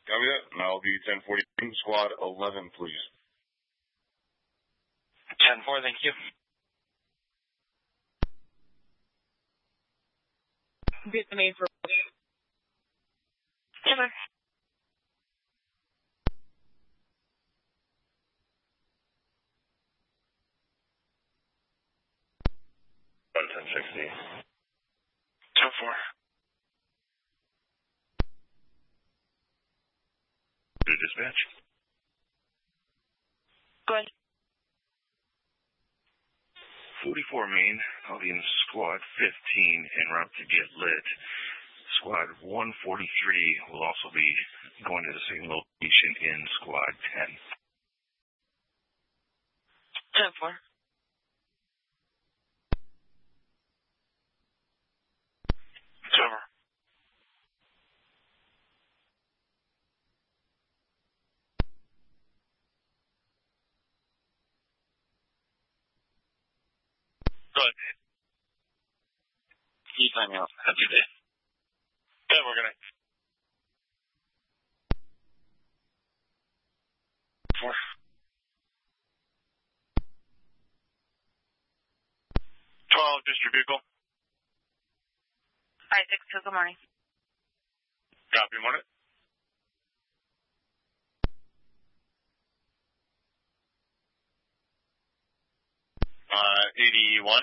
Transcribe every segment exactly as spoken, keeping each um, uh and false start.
Copy that. And I'll be ten forty, squad eleven, please. ten four, thank you. Get the name for... Never. one ten sixty. ten four. To dispatch. Go ahead. forty-four Main, I'll be in squad fifteen en route to get lit. Squad one forty-three will also be going to the same location in squad ten. ten four. Cover. Go ahead. You time out. Have a good day. Yeah, we're gonna. Four. twelve, district vehicle. five six two, good morning. Copy, morning. Uh, eighty-one.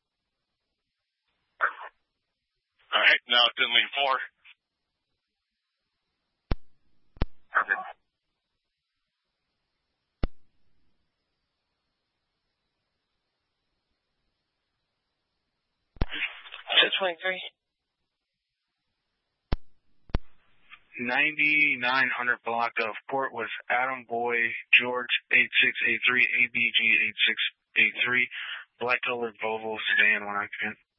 All right, now it's in lane four. Okay. two twenty-three. ninety-nine hundred block of Port with Adam Boy, George eight six eight three, A B G eight six eight three, black colored Volvo sedan, one occupant.